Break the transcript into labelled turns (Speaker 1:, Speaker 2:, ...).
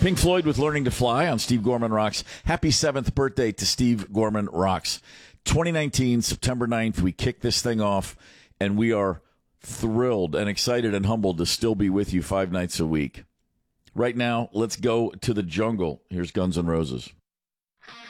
Speaker 1: Pink Floyd with Learning to Fly on Steve Gorman Rocks. Happy 7th birthday to Steve Gorman Rocks. 2019, September 9th, we kick this thing off, and we are thrilled and excited and humbled to still be with you 5 nights a week. Right now, let's go to the jungle. Here's Guns N' Roses.